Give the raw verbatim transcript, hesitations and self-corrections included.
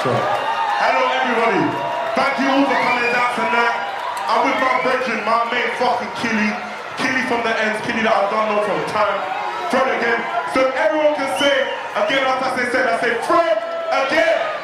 Sure. Hello everybody. Thank you all for coming down tonight. I'm with my brethren, my mate fucking Killy. Killy from the ends, Killy that I don't know from time. Fred again. So everyone can say, again after I say, I say Fred again.